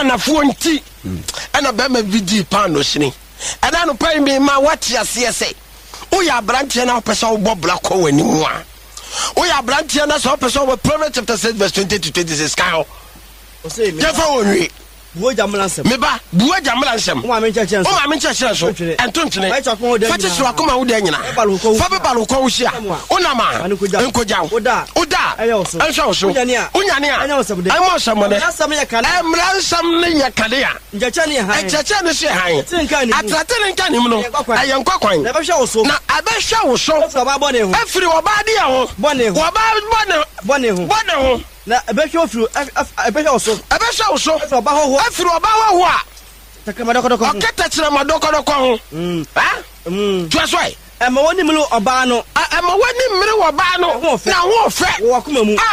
anafo nti ana be ma vidi pan no hini ana no pai me ma wati ase uya branche na opesa wo bobla ko wani mu a uya branche na so opesa wo Proverbs chapter 6 verse 20 to 26 kan o say me fa wonwi buo jamlansem me ba buo jamlansem o ma me cheche so entontene fati so akoma wo da nyina fa be balo ko wo hia onama enkoja oda enso so unyane a emo samode emransam ne yakale a njeche ne se han atrate ne nka nim no ayenkokwan na abehwa wo so afiri wo ba de ho bone ho na abehwa so ba ho afiri wo ba ho a takamadoko oketa tira madoko ho twasoi ema woni mlu oba no ema woni mre wo ba no na ho fe wo akoma mu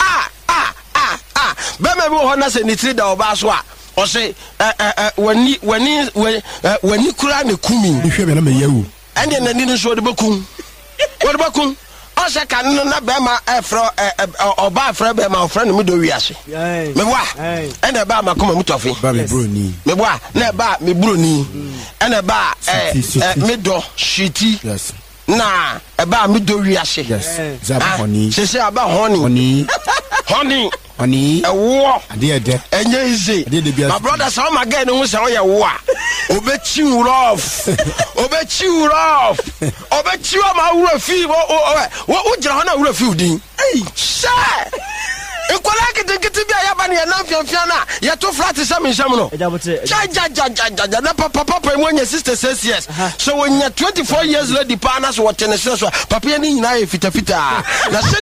be me bi ho na se ni tiri da oba so a o se wani kura ne kumi hwe be na me yawu ende na ni so de bakun o se kan no na be ma efro oba afro be ma ofro ne me do wiase me wa ene ba ma koma mutofi ba me broni me wa na ba me broni ene ba me do shiti na eba me do wiase zaba honey se aba honey ewo ade enye ize my brother say my guy no say oye wo a obechi rough obechi ma wura fi wo gira ho na wura fi udin sha ikola kitikiti bia ya ba ne na fiafia na ye to flat sam no ja na papa mu anya sister 6 years so when you 24 years lady partners what tennis so papa ni nyina ye fita na